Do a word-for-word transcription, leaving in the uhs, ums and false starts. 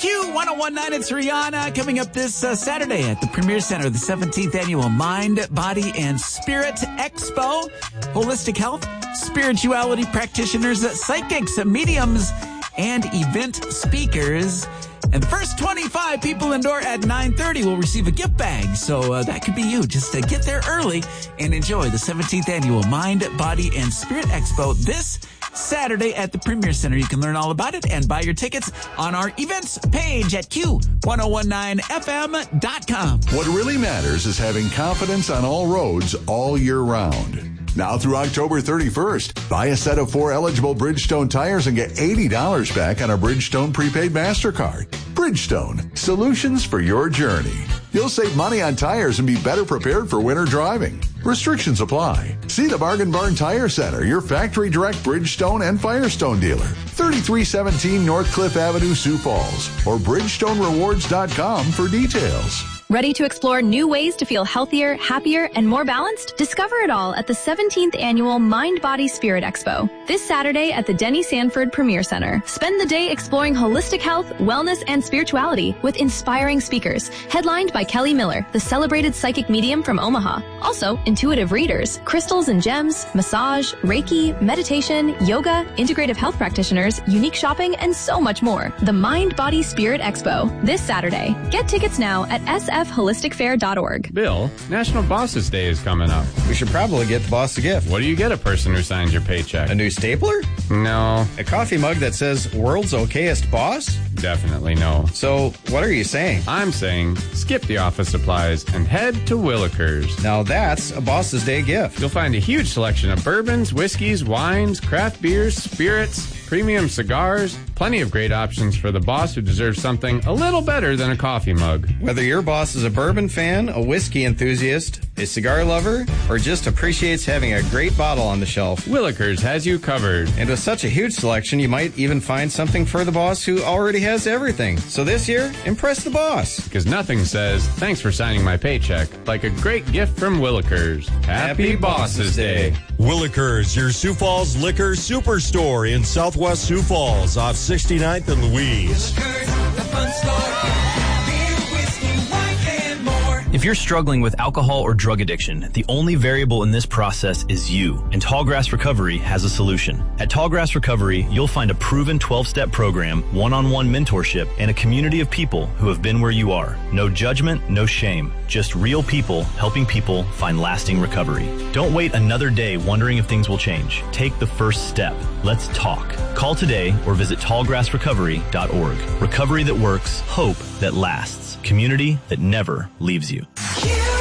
Q ten nineteen, it's Rihanna coming up this uh, Saturday at the Premier Center, the seventeenth Annual Mind, Body, and Spirit Expo. Holistic health, spirituality practitioners, psychics, mediums, and event speakers. And the first twenty-five people indoor at nine thirty will receive a gift bag. So uh, that could be you. Just uh, get there early and enjoy the seventeenth Annual Mind, Body, and Spirit Expo this Saturday at the Premier Center. You can learn all about it and buy your tickets on our events page at Q ten nineteen F M dot com. What really matters is having confidence on all roads all year round. Now through October thirty-first, buy a set of four eligible Bridgestone tires and get eighty dollars back on a Bridgestone prepaid MasterCard. Bridgestone, solutions for your journey. You'll save money on tires and be better prepared for winter driving. Restrictions apply. See the Bargain Barn Tire Center, your factory direct Bridgestone and Firestone dealer. thirty-three seventeen North Cliff Avenue, Sioux Falls. Or Bridgestone Rewards dot com for details. Ready to explore new ways to feel healthier, happier, and more balanced? Discover it all at the seventeenth Annual Mind, Body, Spirit Expo. This Saturday at the Denny Sanford Premier Center. Spend the day exploring holistic health, wellness, and spirituality with inspiring speakers, headlined by Kelly Miller, the celebrated psychic medium from Omaha. Also, intuitive readers, crystals and gems, massage, Reiki, meditation, yoga, integrative health practitioners, unique shopping, and so much more. The Mind, Body, Spirit Expo. This Saturday. Get tickets now at S F holistic fair dot org. Bill, National Bosses Day is coming up. We should probably get the boss a gift. What do you get a person who signs your paycheck? A new stapler? No. A coffee mug that says World's Okayest Boss? Definitely no. So, what are you saying? I'm saying skip the office supplies and head to Willikers. Now that's a Boss's Day gift. You'll find a huge selection of bourbons, whiskeys, wines, craft beers, spirits, premium cigars, plenty of great options for the boss who deserves something a little better than a coffee mug. Whether your boss is a bourbon fan, a whiskey enthusiast, a cigar lover, or just appreciates having a great bottle on the shelf, Willikers has you covered. And with such a huge selection, you might even find something for the boss who already has everything. So this year, impress the boss. Because nothing says, thanks for signing my paycheck, like a great gift from Willikers. Happy, Happy Bosses Day. Willikers, your Sioux Falls liquor superstore in Southwest Sioux Falls off sixty-ninth and Louise. Willikers, the fun store. If you're struggling with alcohol or drug addiction, the only variable in this process is you, and Tallgrass Recovery has a solution. At Tallgrass Recovery, you'll find a proven twelve-step program, one-on-one mentorship, and a community of people who have been where you are. No judgment, no shame, just real people helping people find lasting recovery. Don't wait another day wondering if things will change. Take the first step. Let's talk. Call today or visit tallgrass recovery dot org. Recovery that works, hope that lasts, community that never leaves you.